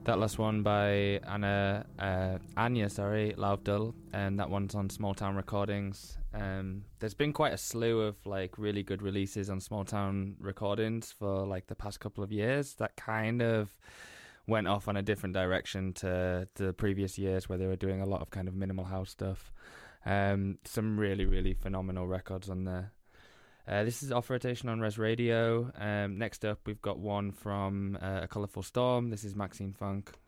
That last one by Anya, Lovedal, and that one's on Small Town Recordings. There's been quite a slew of like really good releases on Small Town Recordings for like the past couple of years that kind of went off on a different direction to the previous years where they were doing a lot of kind of minimal house stuff. Some really, really phenomenal records on there. This is Off Rotation on Res Radio. Next up, we've got one from A Colourful Storm. This is Maxine Funk.